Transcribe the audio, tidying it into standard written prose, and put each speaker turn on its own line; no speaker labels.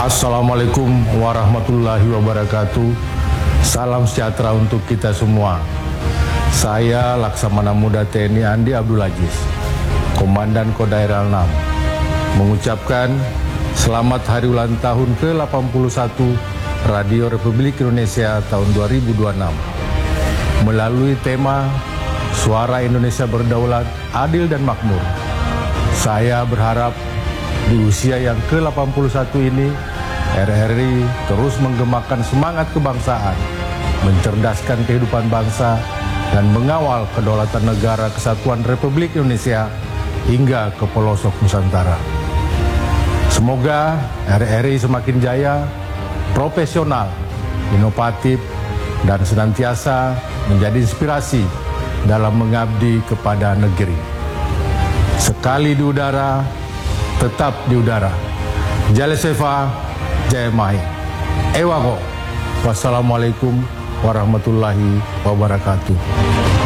Assalamualaikum warahmatullahi wabarakatuh. Salam sejahtera untuk kita semua. Saya Laksamana Muda TNI Andi Abdul Aziz, Komandan Kodaira 6, mengucapkan selamat hari ulang tahun ke-81 Radio Republik Indonesia tahun 2026. Melalui tema Suara Indonesia Berdaulat, Adil dan Makmur, saya berharap di usia yang ke-81 ini, RRI terus menggemakan semangat kebangsaan, mencerdaskan kehidupan bangsa, dan mengawal kedaulatan negara kesatuan Republik Indonesia hingga ke pelosok Nusantara. Semoga RRI semakin jaya, profesional, inovatif, dan senantiasa menjadi inspirasi dalam mengabdi kepada negeri. Sekali di udara, tetap di udara. Jale Seva, Jaya Mai. Ewako. Wassalamualaikum warahmatullahi wabarakatuh.